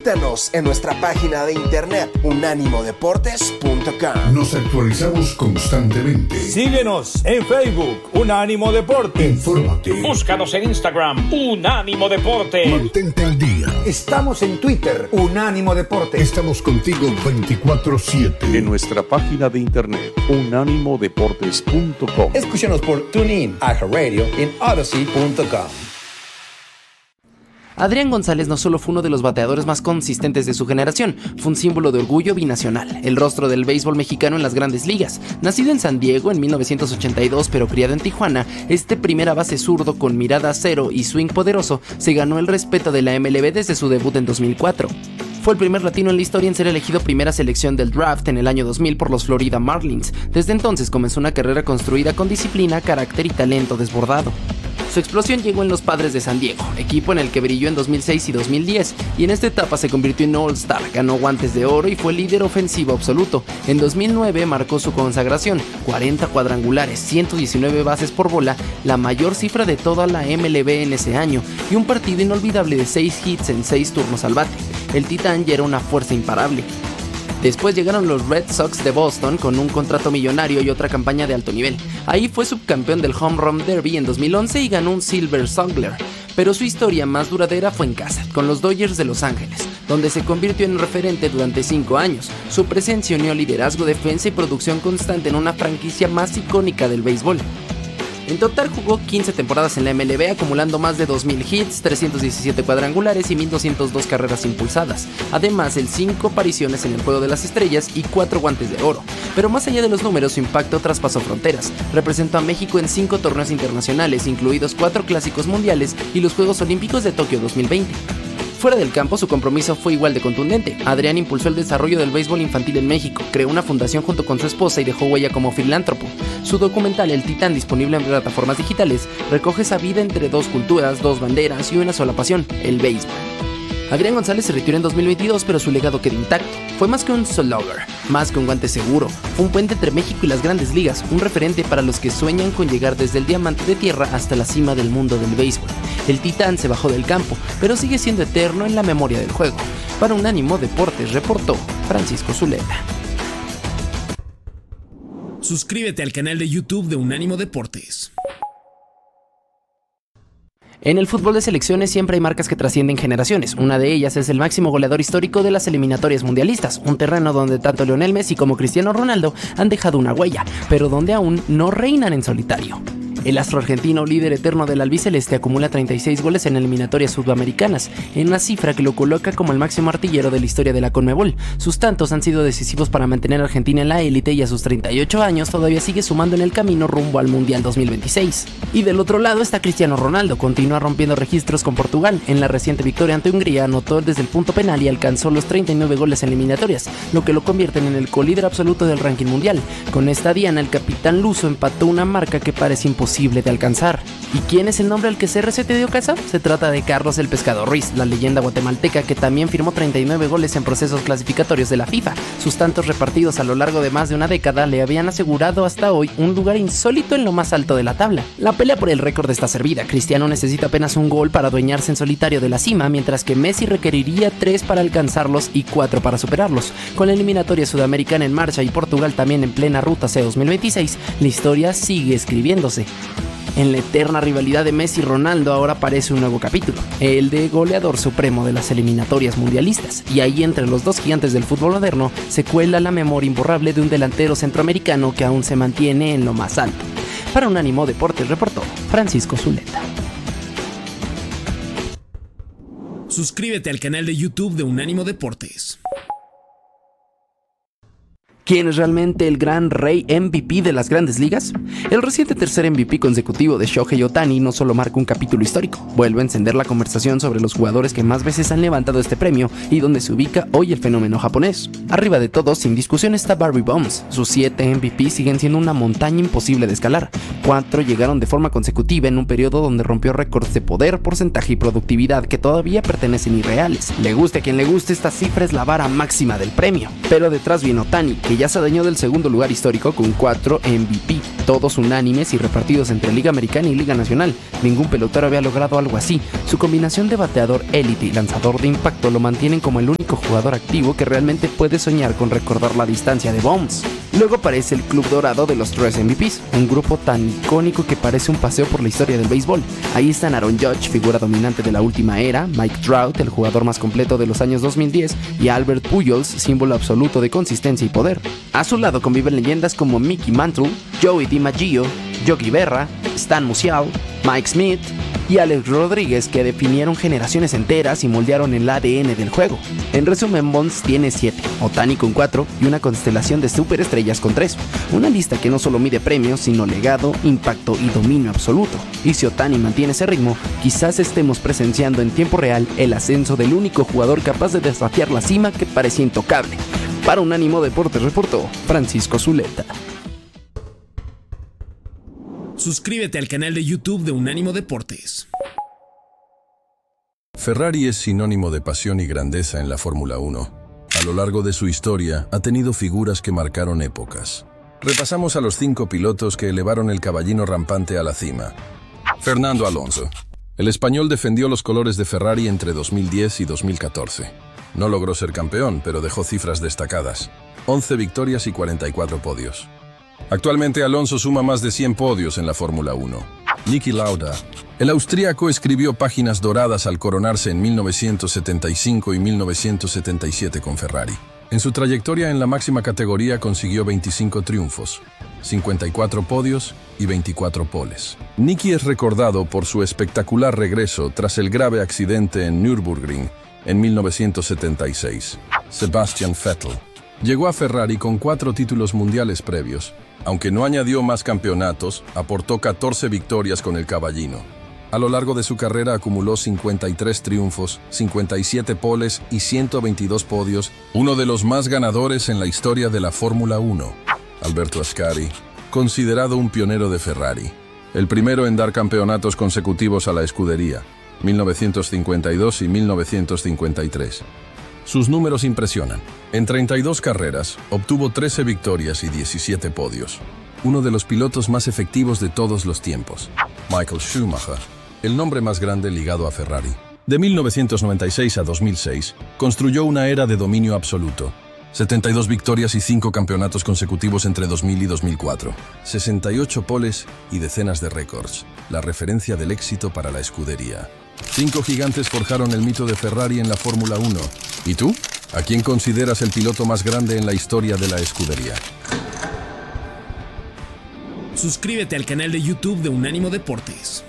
Visítanos en nuestra página de internet unánimodeportes.com. Nos actualizamos constantemente. Síguenos en Facebook, Unánimo Deportes. Infórmate. Búscanos en Instagram, Unánimo Deportes. Mantente al día. Estamos en Twitter, Unánimo Deportes. Estamos contigo 24/7. En nuestra página de internet, unánimodeportes.com. Escúchanos por TuneIn, iHeartRadio y en Odyssey.com. Adrián González no solo fue uno de los bateadores más consistentes de su generación, fue un símbolo de orgullo binacional, el rostro del béisbol mexicano en las grandes ligas. Nacido en San Diego en 1982 pero criado en Tijuana, este primera base zurdo con mirada a cero y swing poderoso se ganó el respeto de la MLB desde su debut en 2004. Fue el primer latino en la historia en ser elegido primera selección del draft en el año 2000 por los Florida Marlins. Desde entonces comenzó una carrera construida con disciplina, carácter y talento desbordado. Su explosión llegó en los Padres de San Diego, equipo en el que brilló en 2006 y 2010, y en esta etapa se convirtió en All-Star, ganó guantes de oro y fue líder ofensivo absoluto. En 2009 marcó su consagración, 40 cuadrangulares, 119 bases por bola, la mayor cifra de toda la MLB en ese año, y un partido inolvidable de 6 hits en 6 turnos al bate. El titán ya era una fuerza imparable. Después llegaron los Red Sox de Boston con un contrato millonario y otra campaña de alto nivel. Ahí fue subcampeón del Home Run Derby en 2011 y ganó un Silver Slugger. Pero su historia más duradera fue en casa, con los Dodgers de Los Ángeles, donde se convirtió en referente durante 5 años. Su presencia unió liderazgo, defensa y producción constante en una franquicia más icónica del béisbol. En total jugó 15 temporadas en la MLB, acumulando más de 2,000 hits, 317 cuadrangulares y 1,202 carreras impulsadas. Además, 5 apariciones en el Juego de las Estrellas y 4 guantes de oro. Pero más allá de los números, su impacto traspasó fronteras. Representó a México en 5 torneos internacionales, incluidos 4 clásicos mundiales y los Juegos Olímpicos de Tokio 2020. Fuera del campo, su compromiso fue igual de contundente. Adrián impulsó el desarrollo del béisbol infantil en México, creó una fundación junto con su esposa y dejó huella como filántropo. Su documental El Titán, disponible en plataformas digitales, recoge esa vida entre 2 culturas, 2 banderas y una sola pasión, el béisbol. Adrián González se retiró en 2022, pero su legado quedó intacto. Fue más que un slugger, más que un guante seguro. Fue un puente entre México y las grandes ligas, un referente para los que sueñan con llegar desde el diamante de tierra hasta la cima del mundo del béisbol. El titán se bajó del campo, pero sigue siendo eterno en la memoria del juego. Para Unánimo Deportes reportó Francisco Zuleta. Suscríbete al canal de YouTube de Unánimo Deportes. En el fútbol de selecciones siempre hay marcas que trascienden generaciones. Una de ellas es el máximo goleador histórico de las eliminatorias mundialistas, un terreno donde tanto Lionel Messi como Cristiano Ronaldo han dejado una huella, pero donde aún no reinan en solitario. El astro argentino, líder eterno del albiceleste, acumula 36 goles en eliminatorias sudamericanas, en una cifra que lo coloca como el máximo artillero de la historia de la Conmebol. Sus tantos han sido decisivos para mantener a Argentina en la élite y a sus 38 años todavía sigue sumando en el camino rumbo al Mundial 2026. Y del otro lado está Cristiano Ronaldo, continúa rompiendo registros con Portugal. En la reciente victoria ante Hungría anotó desde el punto penal y alcanzó los 39 goles en eliminatorias, lo que lo convierten en el colíder absoluto del ranking mundial. Con esta diana, el capitán luso empató una marca que parece imposible de alcanzar. ¿Y quién es el nombre al que CR7 dio casa? Se trata de Carlos el Pescado Ruiz, la leyenda guatemalteca que también firmó 39 goles en procesos clasificatorios de la FIFA. Sus tantos repartidos a lo largo de más de una década le habían asegurado hasta hoy un lugar insólito en lo más alto de la tabla. La pelea por el récord está servida. Cristiano necesita apenas un gol para adueñarse en solitario de la cima, mientras que Messi requeriría 3 para alcanzarlos y 4 para superarlos. Con la eliminatoria sudamericana en marcha y Portugal también en plena ruta hacia 2026, la historia sigue escribiéndose. En la eterna rivalidad de Messi y Ronaldo ahora aparece un nuevo capítulo, el de goleador supremo de las eliminatorias mundialistas, y ahí entre los dos gigantes del fútbol moderno se cuela la memoria imborrable de un delantero centroamericano que aún se mantiene en lo más alto. Para Unánimo Deportes reportó Francisco Zuleta. Suscríbete al canal de YouTube de Unánimo Deportes. ¿Quién es realmente el gran rey MVP de las grandes ligas? El reciente tercer MVP consecutivo de Shohei Ohtani no solo marca un capítulo histórico, vuelve a encender la conversación sobre los jugadores que más veces han levantado este premio y donde se ubica hoy el fenómeno japonés. Arriba de todo, sin discusión, está Barry Bonds. Sus 7 MVP siguen siendo una montaña imposible de escalar. 4 llegaron de forma consecutiva en un periodo donde rompió récords de poder, porcentaje y productividad que todavía pertenecen irreales. Le guste a quien le guste, esta cifra es la vara máxima del premio. Pero detrás viene Ohtani, que que ya se adueñó del segundo lugar histórico con 4 MVP, todos unánimes y repartidos entre Liga Americana y Liga Nacional. Ningún pelotero había logrado algo así. Su combinación de bateador élite y lanzador de impacto lo mantienen como el único jugador activo que realmente puede soñar con recordar la distancia de Bonds. Luego aparece el Club Dorado de los 3 MVPs, un grupo tan icónico que parece un paseo por la historia del béisbol. Ahí están Aaron Judge, figura dominante de la última era, Mike Trout, el jugador más completo de los años 2010, y Albert Pujols, símbolo absoluto de consistencia y poder. A su lado conviven leyendas como Mickey Mantle, Joey DiMaggio, Yogi Berra, Stan Musial, Mike Smith y Alex Rodríguez, que definieron generaciones enteras y moldearon el ADN del juego. En resumen, Bonds tiene 7, Ohtani con 4 y una constelación de superestrellas con 3. Una lista que no solo mide premios, sino legado, impacto y dominio absoluto. Y si Ohtani mantiene ese ritmo, quizás estemos presenciando en tiempo real el ascenso del único jugador capaz de desafiar la cima que parecía intocable. Para Unánimo Deportes reportó Francisco Zuleta. Suscríbete al canal de YouTube de Unánimo Deportes. Ferrari es sinónimo de pasión y grandeza en la Fórmula 1. A lo largo de su historia, ha tenido figuras que marcaron épocas. Repasamos a los 5 pilotos que elevaron el caballino rampante a la cima. Fernando Alonso. El español defendió los colores de Ferrari entre 2010 y 2014. No logró ser campeón, pero dejó cifras destacadas: 11 victorias y 44 podios. Actualmente Alonso suma más de 100 podios en la Fórmula 1. Niki Lauda. El austríaco escribió páginas doradas al coronarse en 1975 y 1977 con Ferrari. En su trayectoria en la máxima categoría consiguió 25 triunfos, 54 podios y 24 poles. Niki es recordado por su espectacular regreso tras el grave accidente en Nürburgring en 1976. Sebastian Vettel. Llegó a Ferrari con 4 títulos mundiales previos. Aunque no añadió más campeonatos, aportó 14 victorias con el caballino. A lo largo de su carrera acumuló 53 triunfos, 57 poles y 122 podios, uno de los más ganadores en la historia de la Fórmula 1. Alberto Ascari, considerado un pionero de Ferrari, el primero en dar campeonatos consecutivos a la escudería, 1952 y 1953. Sus números impresionan. En 32 carreras, obtuvo 13 victorias y 17 podios. Uno de los pilotos más efectivos de todos los tiempos. Michael Schumacher, el nombre más grande ligado a Ferrari. De 1996 a 2006, construyó una era de dominio absoluto. 72 victorias y 5 campeonatos consecutivos entre 2000 y 2004. 68 poles y decenas de récords. La referencia del éxito para la escudería. 5 gigantes forjaron el mito de Ferrari en la Fórmula 1. ¿Y tú? ¿A quién consideras el piloto más grande en la historia de la escudería? Suscríbete al canal de YouTube de Unánimo Deportes.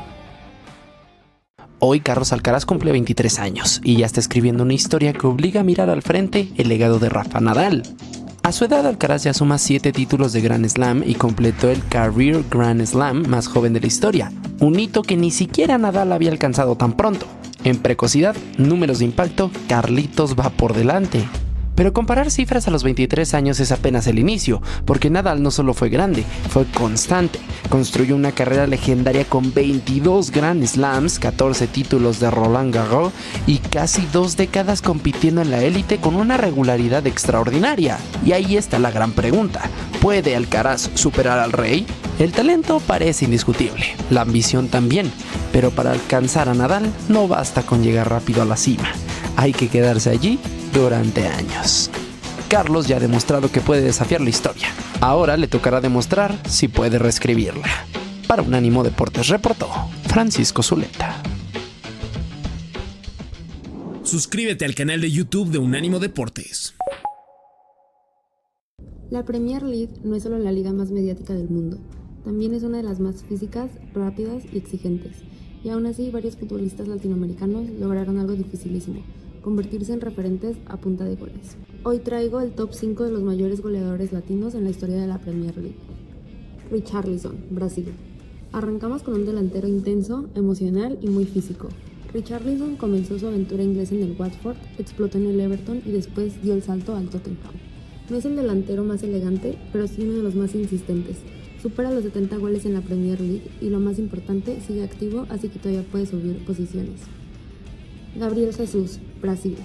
Hoy Carlos Alcaraz cumple 23 años y ya está escribiendo una historia que obliga a mirar al frente el legado de Rafa Nadal. A su edad, Alcaraz ya suma 7 títulos de Grand Slam y completó el Career Grand Slam más joven de la historia, un hito que ni siquiera Nadal había alcanzado tan pronto. En precocidad, números de impacto, Carlitos va por delante. Pero comparar cifras a los 23 años es apenas el inicio, porque Nadal no solo fue grande, fue constante. Construyó una carrera legendaria con 22 Grand Slams, 14 títulos de Roland Garros y casi 2 décadas compitiendo en la élite con una regularidad extraordinaria. Y ahí está la gran pregunta: ¿puede Alcaraz superar al rey? El talento parece indiscutible, la ambición también, pero para alcanzar a Nadal no basta con llegar rápido a la cima. Hay que quedarse allí durante años. Carlos ya ha demostrado que puede desafiar la historia. Ahora le tocará demostrar si puede reescribirla. Para Unánimo Deportes reportó Francisco Zuleta. Suscríbete al canal de YouTube de Unánimo Deportes. La Premier League no es solo la liga más mediática del mundo, también es una de las más físicas, rápidas y exigentes. Y aún así, varios futbolistas latinoamericanos lograron algo dificilísimo: convertirse en referentes a punta de goles. Hoy traigo el top 5 de los mayores goleadores latinos en la historia de la Premier League. Richarlison, Brasil. Arrancamos con un delantero intenso, emocional y muy físico. Richarlison comenzó su aventura inglesa en el Watford, explotó en el Everton y después dio el salto al Tottenham. No es el delantero más elegante, pero sí uno de los más insistentes. Supera los 70 goles en la Premier League y, lo más importante, sigue activo, así que todavía puede subir posiciones. Gabriel Jesús, Brasil.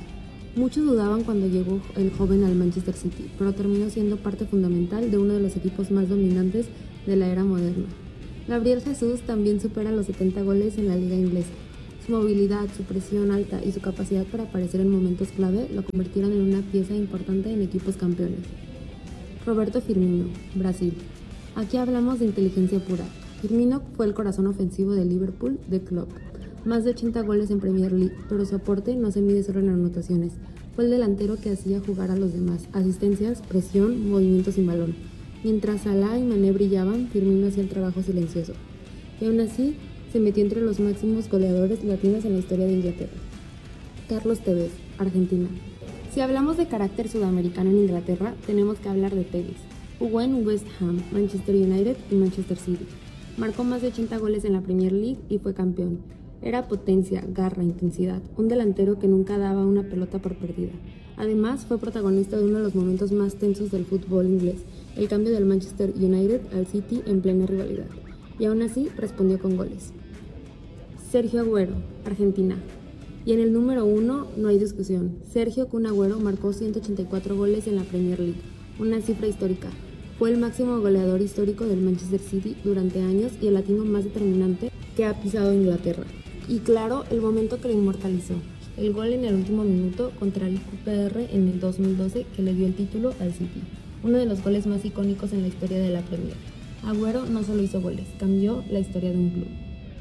Muchos dudaban cuando llegó el joven al Manchester City, pero terminó siendo parte fundamental de uno de los equipos más dominantes de la era moderna. Gabriel Jesús también supera los 70 goles en la liga inglesa. Su movilidad, su presión alta y su capacidad para aparecer en momentos clave lo convirtieron en una pieza importante en equipos campeones. Roberto Firmino, Brasil. Aquí hablamos de inteligencia pura. Firmino fue el corazón ofensivo de Liverpool de Klopp. Más de 80 goles en Premier League, pero su aporte no se mide solo en anotaciones. Fue el delantero que hacía jugar a los demás. Asistencias, presión, movimientos sin balón. Mientras Salah y Mané brillaban, Firmino hacía el trabajo silencioso. Y aún así, se metió entre los máximos goleadores latinos en la historia de Inglaterra. Carlos Tevez, Argentina. Si hablamos de carácter sudamericano en Inglaterra, tenemos que hablar de Tevez. Jugó en West Ham, Manchester United y Manchester City. Marcó más de 80 goles en la Premier League y fue campeón. Era potencia, garra, intensidad, un delantero que nunca daba una pelota por perdida. Además, fue protagonista de uno de los momentos más tensos del fútbol inglés, el cambio del Manchester United al City en plena rivalidad. Y aún así, respondió con goles. Sergio Agüero, Argentina. Y en el número 1 no hay discusión. Sergio Kun Agüero marcó 184 goles en la Premier League, una cifra histórica. Fue el máximo goleador histórico del Manchester City durante años y el latino más determinante que ha pisado Inglaterra. Y claro, el momento que lo inmortalizó, el gol en el último minuto contra el QPR en el 2012 que le dio el título al City, uno de los goles más icónicos en la historia de la Premier. Agüero no solo hizo goles, cambió la historia de un club.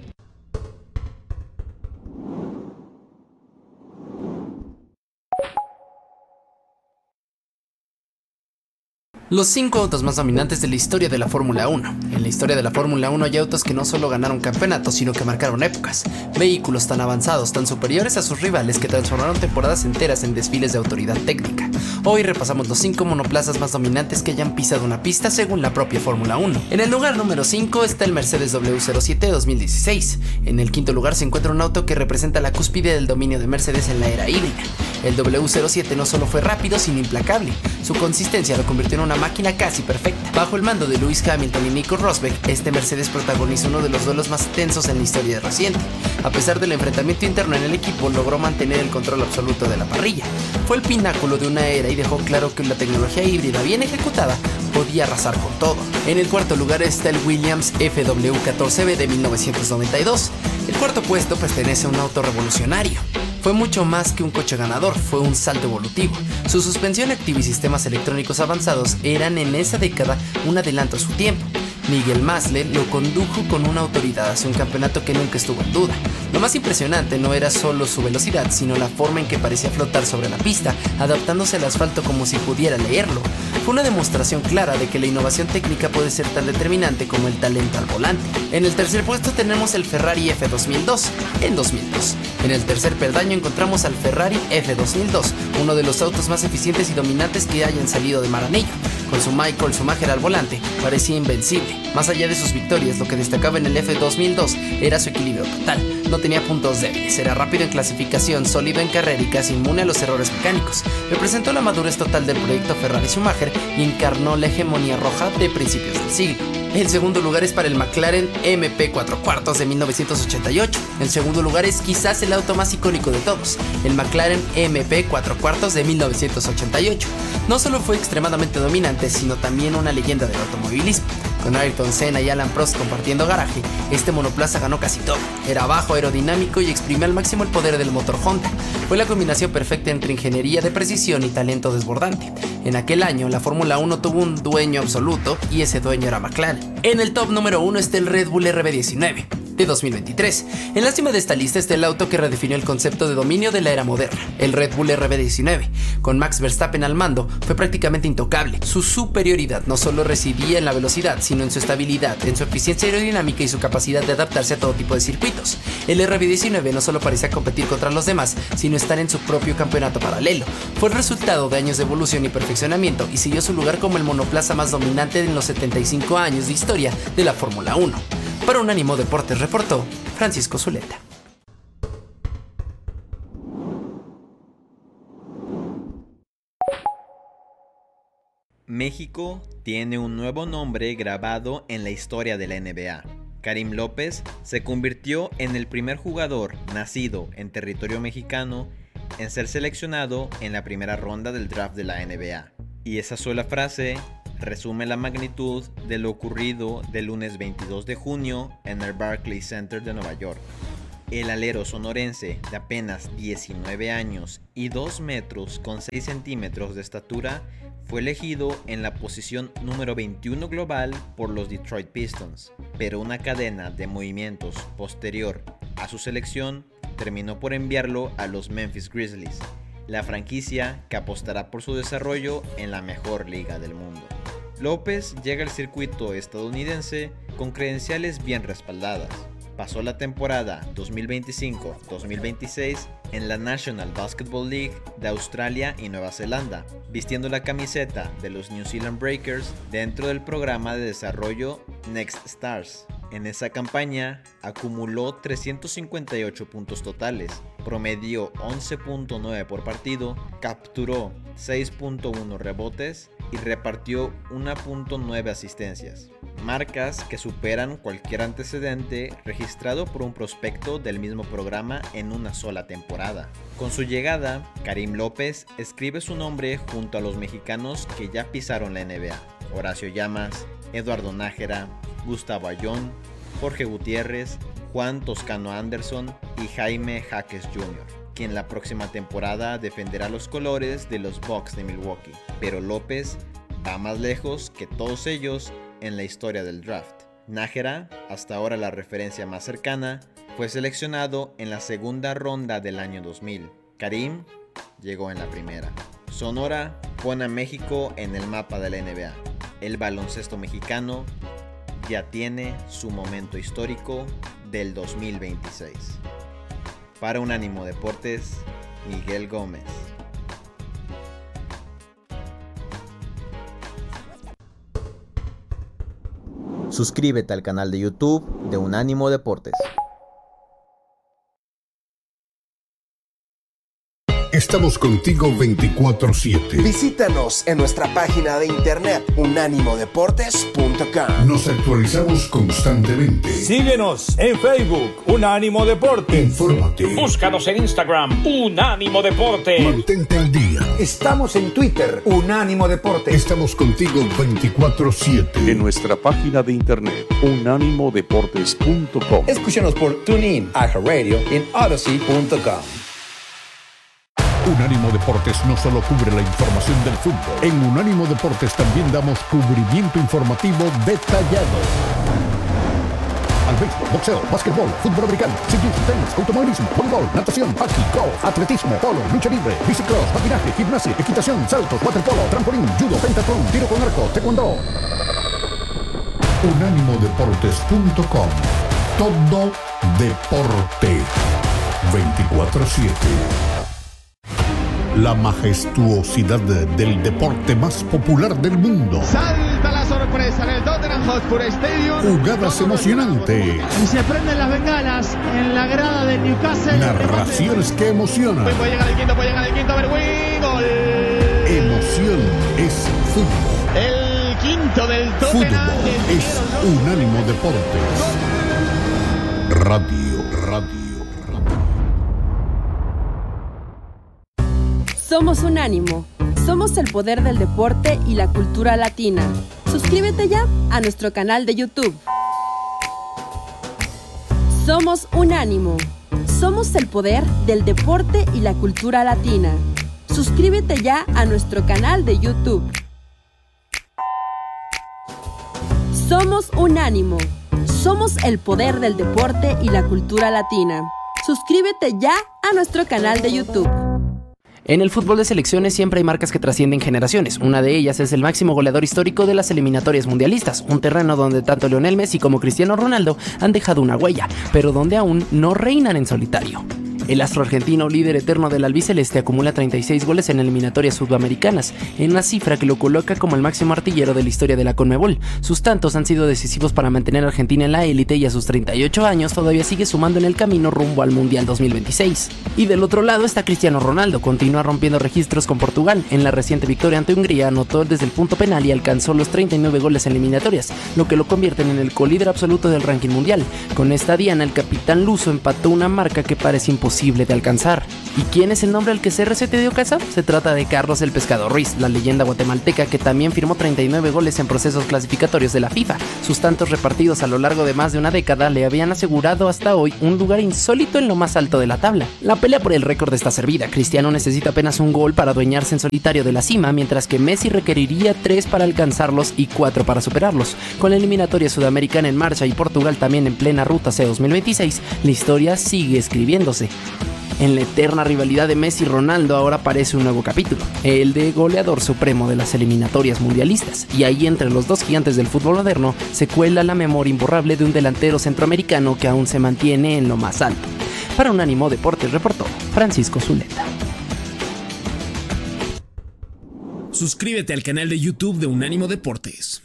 Los 5 autos más dominantes de la historia de la Fórmula 1. En la historia de la Fórmula 1 hay autos que no solo ganaron campeonatos, sino que marcaron épocas. Vehículos tan avanzados, tan superiores a sus rivales que transformaron temporadas enteras en desfiles de autoridad técnica. Hoy repasamos los 5 monoplazas más dominantes que hayan pisado una pista según la propia Fórmula 1. En el lugar número 5 está el Mercedes W07 2016. En el quinto lugar se encuentra un auto que representa la cúspide del dominio de Mercedes en la era híbrida. El W07 no solo fue rápido, sino implacable. Su consistencia lo convirtió en una máquina casi perfecta. Bajo el mando de Lewis Hamilton y Nico Rosberg, este Mercedes protagonizó uno de los duelos más tensos en la historia reciente. A pesar del enfrentamiento interno en el equipo, logró mantener el control absoluto de la parrilla. Fue el pináculo de una era y dejó claro que la tecnología híbrida bien ejecutada podía arrasar con todo. En el cuarto lugar está el Williams FW14B de 1992. El cuarto puesto pertenece a un auto revolucionario. Fue mucho más que un coche ganador, fue un salto evolutivo. Su suspensión activa y sistemas electrónicos avanzados eran en esa década un adelanto a su tiempo. Miguel Masle lo condujo con una autoridad hacia un campeonato que nunca estuvo en duda. Lo más impresionante no era solo su velocidad, sino la forma en que parecía flotar sobre la pista, adaptándose al asfalto como si pudiera leerlo. Fue una demostración clara de que la innovación técnica puede ser tan determinante como el talento al volante. En el tercer puesto tenemos el Ferrari F2002, en 2002. En el tercer peldaño encontramos al Ferrari F2002, uno de los autos más eficientes y dominantes que hayan salido de Maranello. Con su Michael Schumacher al volante, parecía invencible. Más allá de sus victorias, lo que destacaba en el F2002 era su equilibrio total. No tenía puntos débiles, era rápido en clasificación, sólido en carrera y casi inmune a los errores mecánicos. Representó la madurez total del proyecto Ferrari Schumacher y encarnó la hegemonía roja de principios del siglo. El segundo lugar es para el McLaren MP4 de 1988. El segundo lugar es quizás el auto más icónico de todos, el McLaren MP4 de 1988. No solo fue extremadamente dominante, sino también una leyenda del automovilismo. Con Ayrton Senna y Alan Prost compartiendo garaje, este monoplaza ganó casi todo. Era bajo, aerodinámico y exprimía al máximo el poder del motor Honda. Fue la combinación perfecta entre ingeniería de precisión y talento desbordante. En aquel año, la Fórmula 1 tuvo un dueño absoluto y ese dueño era McLaren. En el top número 1 está el Red Bull RB19 de 2023. En la cima de esta lista está el auto que redefinió el concepto de dominio de la era moderna, el Red Bull RB19. Con Max Verstappen al mando, fue prácticamente intocable. Su superioridad no solo residía en la velocidad, sino en su estabilidad, en su eficiencia aerodinámica y su capacidad de adaptarse a todo tipo de circuitos. El RB19 no solo parecía competir contra los demás, sino estar en su propio campeonato paralelo. Fue el resultado de años de evolución y perfeccionamiento y siguió su lugar como el monoplaza más dominante en los 75 años de historia de la Fórmula 1. Para Unánimo Deportes reportó Francisco Zuleta. México tiene un nuevo nombre grabado en la historia de la NBA. Karim López se convirtió en el primer jugador nacido en territorio mexicano en ser seleccionado en la primera ronda del draft de la NBA. Y esa sola frase resume la magnitud de lo ocurrido del lunes 22 de junio en el Barclays Center de Nueva York. El alero sonorense de apenas 19 años y 2 metros con 6 centímetros de estatura fue elegido en la posición número 21 global por los Detroit Pistons, pero una cadena de movimientos posterior a su selección terminó por enviarlo a los Memphis Grizzlies, la franquicia que apostará por su desarrollo en la mejor liga del mundo. López llega al circuito estadounidense con credenciales bien respaldadas. Pasó la temporada 2025-2026 en la National Basketball League de Australia y Nueva Zelanda, vistiendo la camiseta de los New Zealand Breakers dentro del programa de desarrollo Next Stars. En esa campaña acumuló 358 puntos totales, promedió 11.9 por partido, capturó 6.1 rebotes y repartió 1.9 asistencias. Marcas que superan cualquier antecedente registrado por un prospecto del mismo programa en una sola temporada. Con su llegada, Karim López escribe su nombre junto a los mexicanos que ya pisaron la NBA: Horacio Llamas, Eduardo Nájera, Gustavo Ayón, Jorge Gutiérrez, Juan Toscano Anderson y Jaime Jaques Jr., quien la próxima temporada defenderá los colores de los Bucks de Milwaukee. Pero López va más lejos que todos ellos en la historia del draft. Nájera, hasta ahora la referencia más cercana, fue seleccionado en la segunda ronda del año 2000. Karim llegó en la primera. Sonora pone a México en el mapa de la NBA. El baloncesto mexicano ya tiene su momento histórico del 2026. Para Unánimo Deportes, Miguel Gómez. Suscríbete al canal de YouTube de Unánimo Deportes. Estamos contigo 24/7. Visítanos en nuestra página de internet unánimodeportes.com. Nos actualizamos constantemente. Síguenos en Facebook, Unánimo Deportes. Infórmate. Búscanos en Instagram, Unánimo Deportes. Mantente al día. Estamos en Twitter, Unánimo Deportes. Estamos contigo 24/7. En nuestra página de internet, unánimodeportes.com. Escúchanos por TuneIn, iHeartRadio y Odyssey.com. Unánimo Deportes no solo cubre la información del fútbol. En Unánimo Deportes también damos cubrimiento informativo detallado al béisbol, boxeo, básquetbol, fútbol americano, ciclismo, tenis, automovilismo, voleibol, natación, hockey, golf, atletismo, polo, lucha libre, bicicross, patinaje, gimnasia, equitación, saltos, waterpolo, trampolín, judo, pentatlón, tiro con arco, taekwondo. Unánimodeportes.com. Todo deporte 24/7. La majestuosidad del deporte más popular del mundo. Salta la sorpresa en el Tottenham Hotspur Stadium. Jugadas emocionantes. Y se prenden las bengalas en la grada del Newcastle. Narraciones que emocionan. Puede llegar el quinto, Berwin. Gol. Emoción es fútbol. El quinto del Tottenham. Fútbol es Unánimo Deportes. Radio. Somos Unánimo. Somos el poder del deporte y la cultura latina. Suscríbete ya a nuestro canal de YouTube. Somos Unánimo. Somos el poder del deporte y la cultura latina. Suscríbete ya a nuestro canal de YouTube. Somos Unánimo. Somos el poder del deporte y la cultura latina. Suscríbete ya a nuestro canal de YouTube. En el fútbol de selecciones siempre hay marcas que trascienden generaciones. Una de ellas es el máximo goleador histórico de las eliminatorias mundialistas, un terreno donde tanto Lionel Messi como Cristiano Ronaldo han dejado una huella, pero donde aún no reinan en solitario. El astro argentino, líder eterno del albiceleste, acumula 36 goles en eliminatorias sudamericanas, en una cifra que lo coloca como el máximo artillero de la historia de la Conmebol. Sus tantos han sido decisivos para mantener a Argentina en la élite y a sus 38 años todavía sigue sumando en el camino rumbo al Mundial 2026. Y del otro lado está Cristiano Ronaldo, continúa rompiendo registros con Portugal. En la reciente victoria ante Hungría anotó desde el punto penal y alcanzó los 39 goles en eliminatorias, lo que lo convierten en el colíder absoluto del ranking mundial. Con esta diana, el capitán luso empató una marca que parece imposible imposible de alcanzar. ¿Y quién es el nombre al que CR7 dio caza? Se trata de Carlos el Pescado Ruiz, la leyenda guatemalteca que también firmó 39 goles en procesos clasificatorios de la FIFA. Sus tantos repartidos a lo largo de más de una década le habían asegurado hasta hoy un lugar insólito en lo más alto de la tabla. La pelea por el récord está servida. Cristiano necesita apenas un gol para adueñarse en solitario de la cima, mientras que Messi requeriría 3 para alcanzarlos y 4 para superarlos. Con la eliminatoria sudamericana en marcha y Portugal también en plena ruta hacia 2026, la historia sigue escribiéndose. En la eterna rivalidad de Messi y Ronaldo ahora aparece un nuevo capítulo, el de goleador supremo de las eliminatorias mundialistas, y ahí entre los dos gigantes del fútbol moderno se cuela la memoria imborrable de un delantero centroamericano que aún se mantiene en lo más alto. Para Unánimo Deportes reportó Francisco Zuleta. Suscríbete al canal de YouTube de Unánimo Deportes.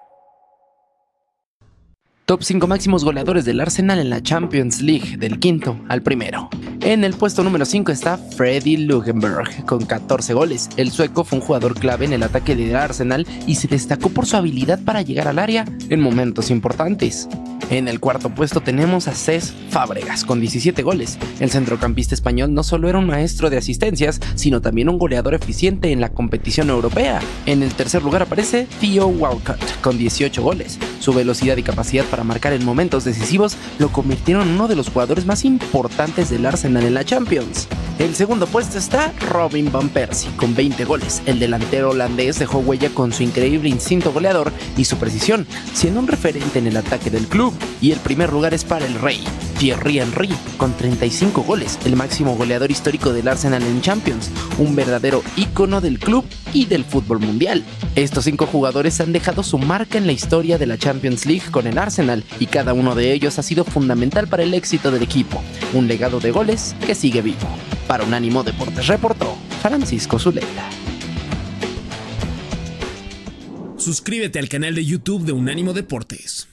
Top 5 máximos goleadores del Arsenal en la Champions League, del quinto al primero. En el puesto número 5 está Freddy Ljungberg con 14 goles. El sueco fue un jugador clave en el ataque del Arsenal y se destacó por su habilidad para llegar al área en momentos importantes. En el cuarto puesto tenemos a Cesc Fábregas con 17 goles. El centrocampista español no solo era un maestro de asistencias, sino también un goleador eficiente en la competición europea. En el tercer lugar aparece Theo Walcott con 18 goles. Su velocidad y capacidad para marcar en momentos decisivos lo convirtieron en uno de los jugadores más importantes del Arsenal en la Champions. En el segundo puesto está Robin van Persie con 20 goles. El delantero holandés dejó huella con su increíble instinto goleador y su precisión, siendo un referente en el ataque del club. Y el primer lugar es para el rey, Thierry Henry, con 35 goles, el máximo goleador histórico del Arsenal en Champions, un verdadero ícono del club y del fútbol mundial. Estos 5 jugadores han dejado su marca en la historia de la Champions League con el Arsenal, y cada uno de ellos ha sido fundamental para el éxito del equipo, un legado de goles que sigue vivo. Para Unánimo Deportes reportó Francisco Zuleta. Suscríbete al canal de YouTube de Unánimo Deportes.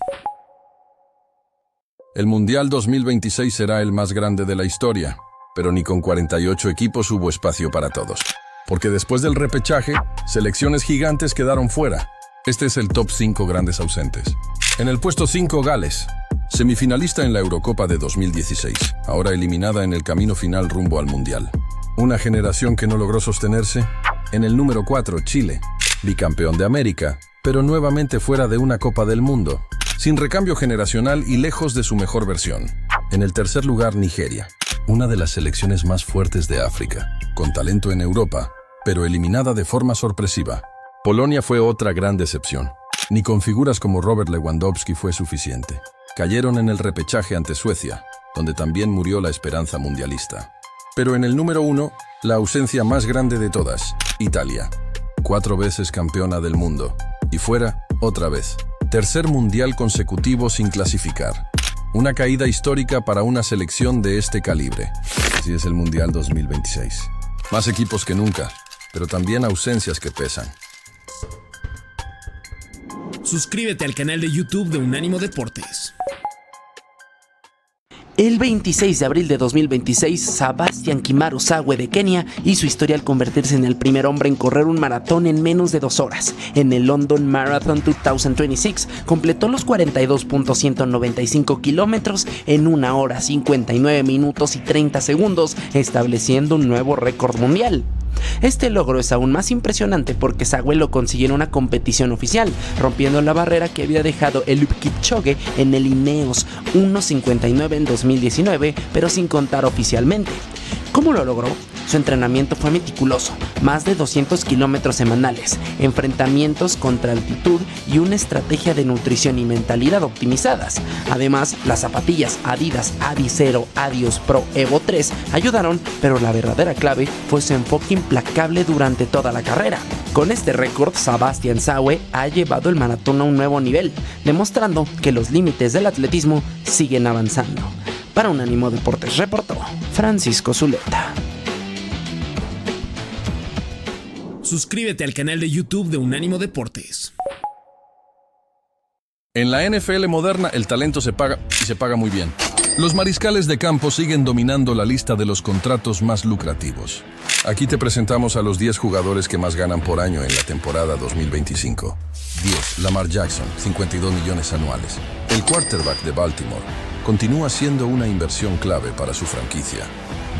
El Mundial 2026 será el más grande de la historia, pero ni con 48 equipos hubo espacio para todos. Porque después del repechaje, selecciones gigantes quedaron fuera. Este es el top 5 grandes ausentes. En el puesto 5, Gales, semifinalista en la Eurocopa de 2016, ahora eliminada en el camino final rumbo al Mundial. Una generación que no logró sostenerse. En el número 4, Chile, bicampeón de América, pero nuevamente fuera de una Copa del Mundo, sin recambio generacional y lejos de su mejor versión. En el tercer lugar, Nigeria, una de las selecciones más fuertes de África, con talento en Europa, pero eliminada de forma sorpresiva. Polonia fue otra gran decepción. Ni con figuras como Robert Lewandowski fue suficiente. Cayeron en el repechaje ante Suecia, donde también murió la esperanza mundialista. Pero en el número 1, la ausencia más grande de todas, Italia. 4 veces campeona del mundo. Y fuera, otra vez. Tercer mundial consecutivo sin clasificar. Una caída histórica para una selección de este calibre. Así es el Mundial 2026. Más equipos que nunca, pero también ausencias que pesan. Suscríbete al canal de YouTube de Unánimo Deportes. El 26 de abril de 2026, Sebastian Kimaru Sagwe de Kenia hizo historia al convertirse en el primer hombre en correr un maratón en menos de 2 horas. En el London Marathon 2026, completó los 42.195 kilómetros en 1 hora, 59 minutos y 30 segundos, estableciendo un nuevo récord mundial. Este logro es aún más impresionante porque Sagwe lo consiguió en una competición oficial, rompiendo la barrera que había dejado Eliud Kipchoge en el Ineos 1.59 en 2019, pero sin contar oficialmente. ¿Cómo lo logró? Su entrenamiento fue meticuloso, más de 200 kilómetros semanales, enfrentamientos contra altitud y una estrategia de nutrición y mentalidad optimizadas. Además, las zapatillas Adidas Adizero Adios Pro Evo 3 ayudaron, pero la verdadera clave fue su enfoque implacable durante toda la carrera. Con este récord, Sebastian Sagwe ha llevado el maratón a un nuevo nivel, demostrando que los límites del atletismo siguen avanzando. Para Unánimo Deportes reportó Francisco Zuleta. Suscríbete al canal de YouTube de Unánimo Deportes. En la NFL moderna, el talento se paga, y se paga muy bien. Los mariscales de campo siguen dominando la lista de los contratos más lucrativos. Aquí te presentamos a los 10 jugadores que más ganan por año en la temporada 2025. 10. Lamar Jackson, 52 millones anuales. El quarterback de Baltimore continúa siendo una inversión clave para su franquicia.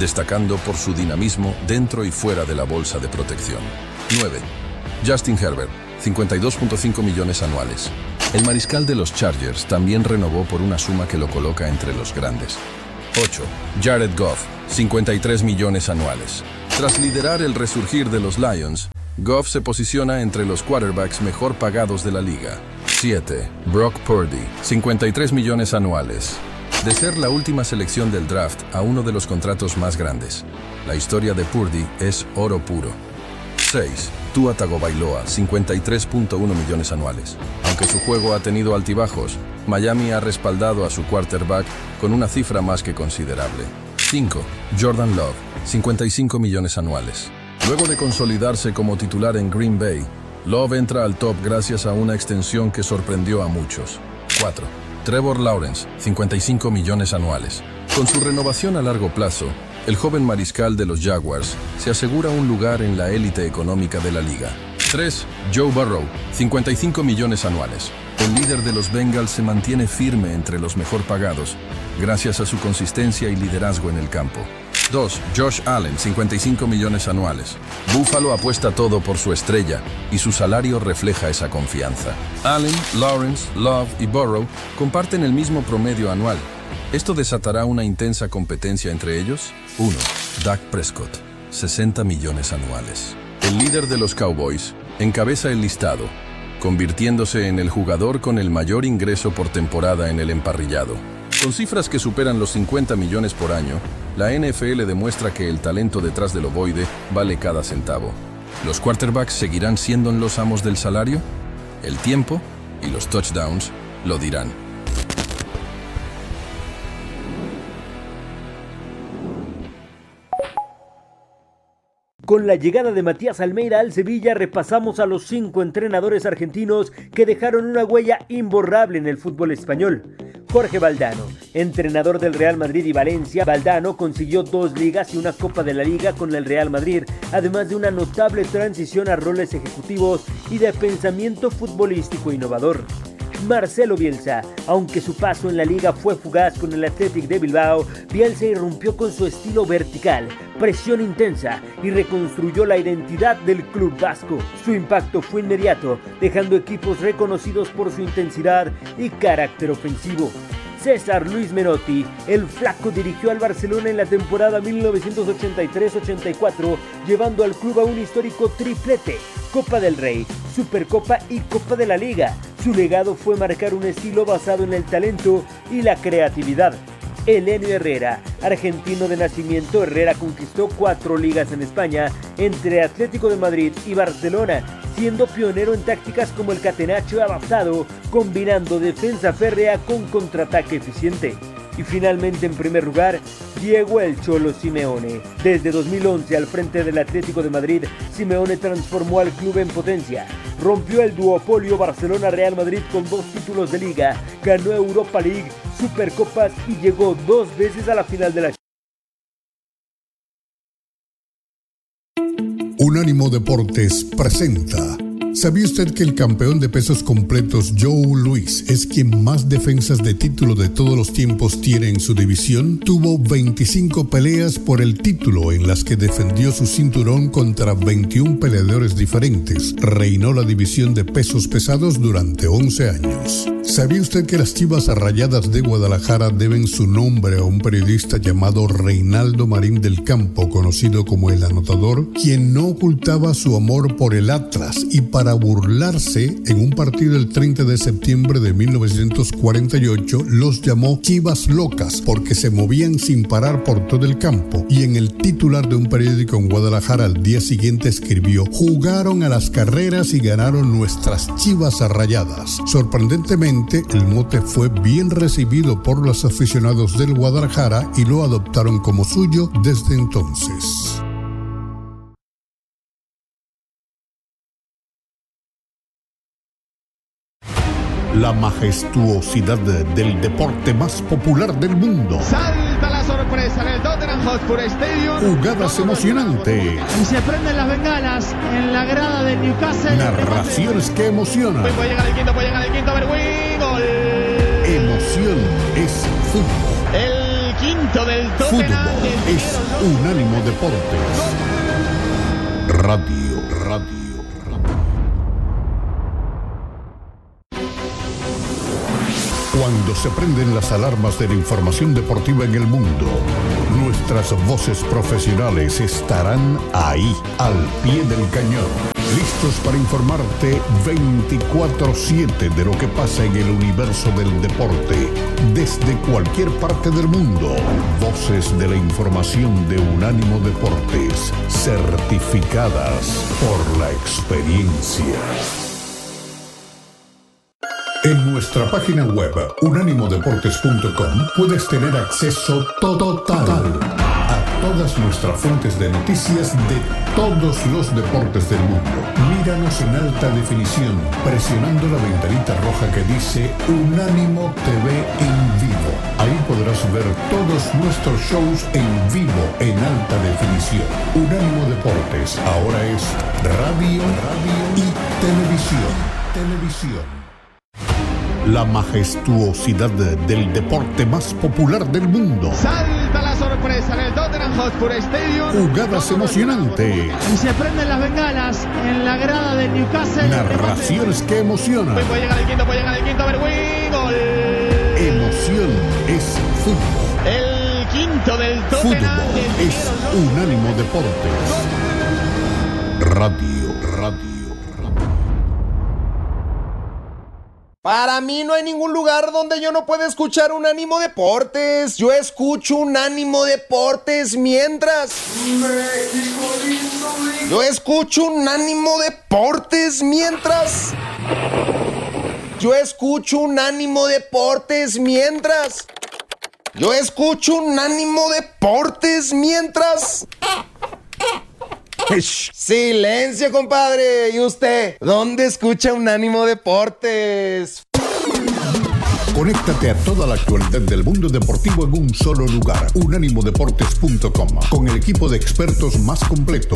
destacando por su dinamismo dentro y fuera de la bolsa de protección. 9. Justin Herbert, 52.5 millones anuales. El mariscal de los Chargers también renovó por una suma que lo coloca entre los grandes. 8. Jared Goff, 53 millones anuales. Tras liderar el resurgir de los Lions, Goff se posiciona entre los quarterbacks mejor pagados de la liga. 7. Brock Purdy, 53 millones anuales. De ser la última selección del draft a uno de los contratos más grandes, la historia de Purdy es oro puro. 6. Tua Tagovailoa, 53.1 millones anuales. Aunque su juego ha tenido altibajos, Miami ha respaldado a su quarterback con una cifra más que considerable. 5. Jordan Love, 55 millones anuales. Luego de consolidarse como titular en Green Bay, Love entra al top gracias a una extensión que sorprendió a muchos. 4. Trevor Lawrence, 55 millones anuales. Con su renovación a largo plazo, el joven mariscal de los Jaguars se asegura un lugar en la élite económica de la liga. 3. Joe Burrow, 55 millones anuales. El líder de los Bengals se mantiene firme entre los mejor pagados, gracias a su consistencia y liderazgo en el campo. 2. Josh Allen, 55 millones anuales. Buffalo apuesta todo por su estrella y su salario refleja esa confianza. Allen, Lawrence, Love y Burrow comparten el mismo promedio anual. ¿Esto desatará una intensa competencia entre ellos? 1. Dak Prescott, 60 millones anuales. El líder de los Cowboys encabeza el listado, convirtiéndose en el jugador con el mayor ingreso por temporada en el emparrillado. Con cifras que superan los 50 millones por año, la NFL demuestra que el talento detrás del ovoide vale cada centavo. ¿Los quarterbacks seguirán siendo los amos del salario? El tiempo y los touchdowns lo dirán. Con la llegada de Matías Almeida al Sevilla, repasamos a los 5 entrenadores argentinos que dejaron una huella imborrable en el fútbol español. Jorge Valdano, entrenador del Real Madrid y Valencia. Valdano consiguió 2 ligas y una Copa de la Liga con el Real Madrid, además de una notable transición a roles ejecutivos y de pensamiento futbolístico innovador. Marcelo Bielsa, aunque su paso en la liga fue fugaz con el Athletic de Bilbao, Bielsa irrumpió con su estilo vertical, presión intensa y reconstruyó la identidad del club vasco. Su impacto fue inmediato, dejando equipos reconocidos por su intensidad y carácter ofensivo. César Luis Menotti, el Flaco, dirigió al Barcelona en la temporada 1983-84, llevando al club a un histórico triplete: Copa del Rey, Supercopa y Copa de la Liga. Su legado fue marcar un estilo basado en el talento y la creatividad. Elenio Herrera, argentino de nacimiento, Herrera conquistó 4 ligas en España entre Atlético de Madrid y Barcelona, siendo pionero en tácticas como el catenaccio adaptado, combinando defensa férrea con contraataque eficiente. Y finalmente, en primer lugar, Diego El Cholo Simeone. Desde 2011 al frente del Atlético de Madrid, Simeone transformó al club en potencia. Rompió el duopolio Barcelona-Real Madrid con 2 títulos de liga, ganó Europa League, Supercopas y llegó 2 veces a la final de la Unánimo Deportes presenta. ¿Sabía usted que el campeón de pesos completos Joe Louis es quien más defensas de título de todos los tiempos tiene en su división? Tuvo 25 peleas por el título en las que defendió su cinturón contra 21 peleadores diferentes. Reinó la división de pesos pesados durante 11 años. ¿Sabía usted que las Chivas Rayadas de Guadalajara deben su nombre a un periodista llamado Reinaldo Marín del Campo, conocido como El Anotador, quien no ocultaba su amor por el Atlas y para burlarse, en un partido el 30 de septiembre de 1948, los llamó Chivas Locas porque se movían sin parar por todo el campo? Y en el titular de un periódico en Guadalajara al día siguiente escribió: jugaron a las carreras y ganaron nuestras Chivas Rayadas. Sorprendentemente, el mote fue bien recibido por los aficionados del Guadalajara y lo adoptaron como suyo desde entonces. La majestuosidad del deporte más popular del mundo. Salta la sorpresa en el Tottenham Hotspur Stadium. Jugadas emocionantes. Y se prenden las bengalas en la grada del Newcastle. Narraciones que emocionan. Puede llegar el quinto, a ver, gol. Emoción es fútbol. El quinto del Tottenham. Fútbol es Unánimo Deportes. Radio. Cuando se prenden las alarmas de la información deportiva en el mundo, nuestras voces profesionales estarán ahí, al pie del cañón, listos para informarte 24/7 de lo que pasa en el universo del deporte, desde cualquier parte del mundo. Voces de la información de Unánimo Deportes, certificadas por la experiencia. En nuestra página web, unánimodeportes.com, puedes tener acceso total a todas nuestras fuentes de noticias de todos los deportes del mundo. Míranos en alta definición, presionando la ventanita roja que dice Unánimo TV en vivo. Ahí podrás ver todos nuestros shows en vivo en alta definición. Unánimo Deportes ahora es radio y televisión. La majestuosidad del deporte más popular del mundo. Salta la sorpresa en el Tottenham Hotspur Stadium. Jugadas emocionantes. Y se prenden las bengalas en la grada del Newcastle. Narraciones que emocionan. Puede llegar el quinto, Berwin, gol. Emoción es fútbol. El quinto del Tottenham. Fútbol es Unánimo Deportes. Radio. Para mí no hay ningún lugar donde yo no pueda escuchar Unánimo Deportes. Yo escucho Unánimo Deportes mientras... México lindo. Yo escucho Unánimo Deportes mientras... Yo escucho Unánimo Deportes mientras... Yo escucho Unánimo Deportes mientras... Silencio, compadre. ¿Y usted? ¿Dónde escucha Unánimo Deportes? Conéctate a toda la actualidad del mundo deportivo en un solo lugar. Unánimodeportes.com, con el equipo de expertos más completo.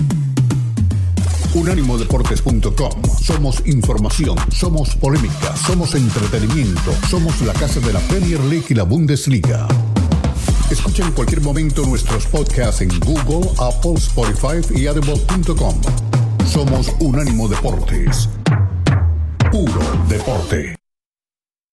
Unánimodeportes.com. Somos información, somos polémica, somos entretenimiento, somos la casa de la Premier League y la Bundesliga. Escucha en cualquier momento nuestros podcasts en Google, Apple, Spotify y audible.com. Somos Unánimo Deportes. Puro deporte.